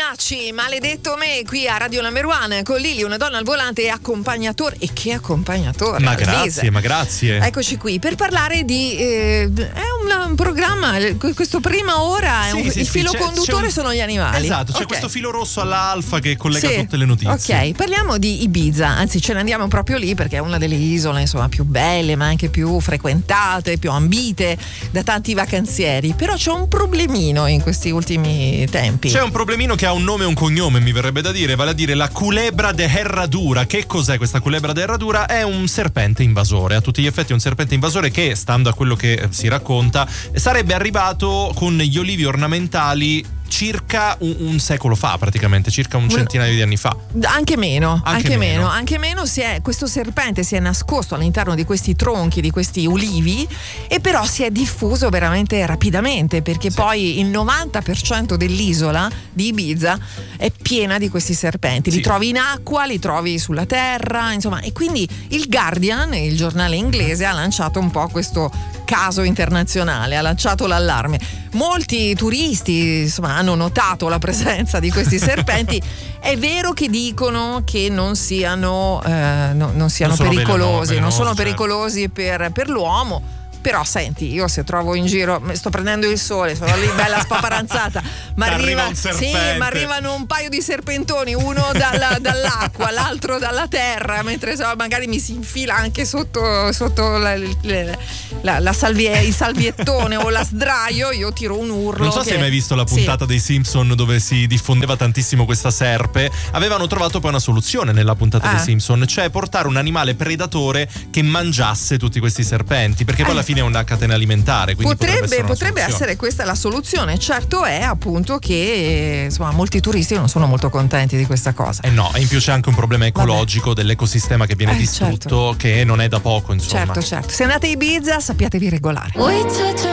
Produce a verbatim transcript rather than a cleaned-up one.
Tognacci, maledetto me, qui a Radio Number One con Lili, una donna al volante e accompagnatore. E che accompagnatore! Ma grazie, Lisa. ma grazie. Eccoci qui per parlare di eh, è un, un programma, questo prima ora è sì, un, sì, il sì, filo c'è, conduttore c'è un, sono gli animali. Esatto, c'è okay. questo filo rosso alla Alfa che collega sì. tutte le notizie. Ok, parliamo di Ibiza, anzi ce ne andiamo proprio lì perché è una delle isole insomma più belle ma anche più frequentate, più ambite da tanti vacanzieri. Però c'è un problemino in questi ultimi tempi. C'è un problemino che ha un nome e un cognome, mi verrebbe da dire, vale a dire la culebra de Herradura. Che cos'è questa culebra de Herradura? È un serpente invasore, a tutti gli effetti è un serpente invasore che, stando a quello che si racconta, sarebbe arrivato con gli olivi ornamentali circa un, un secolo fa, praticamente circa un centinaio di anni fa. Anche meno, anche, anche meno. meno, anche meno si è, questo serpente si è nascosto all'interno di questi tronchi, di questi ulivi, e però si è diffuso veramente rapidamente perché sì. poi il novanta per cento dell'isola di Ibiza è piena di questi serpenti. Li sì. trovi in acqua, li trovi sulla terra, insomma, e quindi il Guardian, il giornale inglese, ha lanciato un po' questo caso internazionale, ha lanciato l'allarme. Molti turisti insomma hanno notato la presenza di questi serpenti. È vero che dicono che non siano eh, no, non siano non pericolosi, velenosi, non sono certo. pericolosi per, per l'uomo. Però senti, io se trovo in giro, sto prendendo il sole, sono lì bella spaparanzata, ma arriva, sì, ma arrivano un paio di serpentoni, uno dalla, dall'acqua, l'altro dalla terra, mentre so, magari mi si infila anche sotto, sotto la, la, la, la salvie, il salviettone o la sdraio, io tiro un urlo. Non so che... se hai mai visto la puntata sì. dei Simpson dove si diffondeva tantissimo questa serpe. Avevano trovato poi una soluzione nella puntata ah. dei Simpson, cioè portare un animale predatore che mangiasse tutti questi serpenti, perché poi alla fine è una catena alimentare, quindi potrebbe, potrebbe, essere, potrebbe essere questa la soluzione. Certo è appunto che insomma molti turisti non sono molto contenti di questa cosa. Eh no, e in più c'è anche un problema ecologico Vabbè. dell'ecosistema che viene eh, distrutto, certo. che non è da poco, insomma. Certo, certo. Se andate a Ibiza sappiatevi regolare.